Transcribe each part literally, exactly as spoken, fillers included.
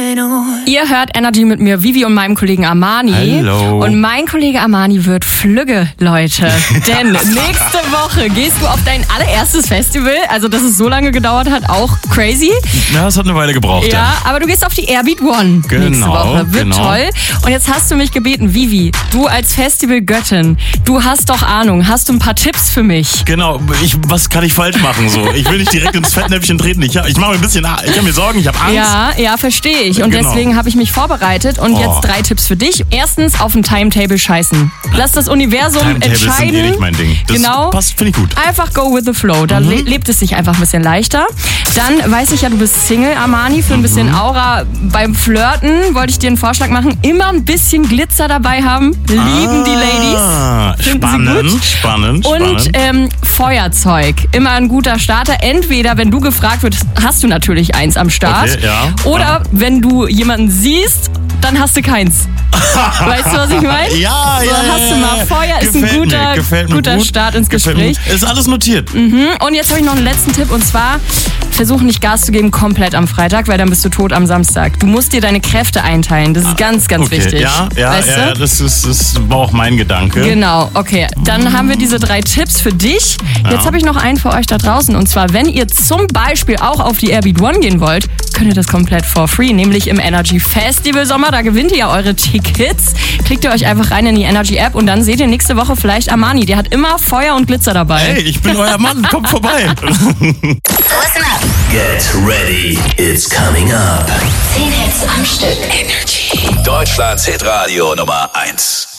Ihr hört Energy mit mir, Vivi und meinem Kollegen Armani. Hallo. Und mein Kollege Armani wird flügge, Leute. Denn nächste Woche gehst du auf dein allererstes Festival. Also, dass es so lange gedauert hat, auch crazy. Ja, es hat eine Weile gebraucht. Ja, Ja, aber du gehst auf die Airbeat One Genau, nächste Woche. Wird genau. toll. Und jetzt hast du mich gebeten, Vivi, du als Festivalgöttin, du hast doch Ahnung. Hast du ein paar Tipps für mich? Genau. Ich, was kann ich falsch machen? So, ich will nicht direkt ins Fettnäpfchen treten. Ich, ich mache mir ein bisschen, ich habe mir Sorgen, ich habe Angst. Ja, ja, verstehe ich. Und Genau. deswegen habe ich mich vorbereitet. Und Oh. jetzt drei Tipps für dich. Erstens, auf ein Timetable scheißen. Lass das Universum Timetables sind entscheiden. eh nicht mein Ding. Das genau. passt, finde ich gut. Einfach go with the flow. Da Mhm. le lebt es sich einfach ein bisschen leichter. Dann weiß ich ja, du bist Single, Armani, für ein bisschen Aura. Beim Flirten wollte ich dir einen Vorschlag machen. Immer ein bisschen Glitzer dabei haben. Lieben die Ladies. Ah, Finden sie spannend, gut. spannend, Und spannend. ähm, Feuerzeug. Immer ein guter Starter. Entweder, wenn du gefragt wirst, hast du natürlich eins am Start. Okay, ja. Oder Ja. wenn du jemanden siehst, dann hast du keins. Weißt du, was ich meine? Ja, so, ja, ja, hast du mal ja. Feuer, ist ein Gefällt guter, mir, gefällt mir guter gut. Start ins Gefällt mir Gespräch. gut. Ist alles notiert. Und jetzt habe ich noch einen letzten Tipp und zwar, versuch nicht Gas zu geben komplett am Freitag, weil dann bist du tot am Samstag. Du musst dir deine Kräfte einteilen. Das ist ganz, ganz Okay, wichtig. ja, ja, weißt ja, du? das, ist, das war auch mein Gedanke. Genau, okay. Dann haben wir diese drei Tipps für dich. Jetzt habe ich noch einen für euch da draußen. Und zwar, wenn ihr zum Beispiel auch auf die Airbeat One gehen wollt, könnt ihr das komplett for free. Nämlich im Energy Festival Sommer. Da gewinnt ihr ja eure Tickets. Klickt ihr euch einfach rein in die Energy App und dann seht ihr nächste Woche vielleicht Armani. Der hat immer Feuer und Glitzer dabei. Hey, ich bin euer Mann, kommt vorbei. Listen up. Get ready, it's coming up. Zehn Hits am Stück. Energy. Deutschlands Hitradio Nummer eins.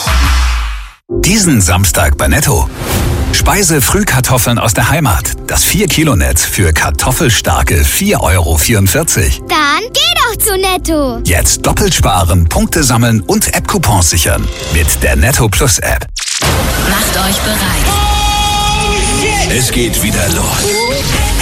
Diesen Samstag bei Netto. Speise-Frühkartoffeln aus der Heimat. Das vier Kilo Netz für kartoffelstarke vier Euro vierundvierzig. Dann geh doch zu Netto. Jetzt doppelt sparen, Punkte sammeln und App-Coupons sichern. Mit der Netto Plus App. Macht euch bereit. Es geht wieder los.